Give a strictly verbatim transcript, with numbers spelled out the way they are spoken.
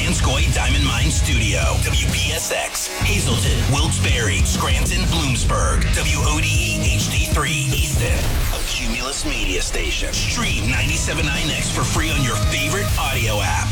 Vanscoy Diamond Mine Studio. W P S X, Hazleton, Wilkes-Barre, Scranton, Bloomsburg. W O D E H D three, Easton. A Cumulus Media Station. Stream ninety-seven point nine X for free on your favorite audio app.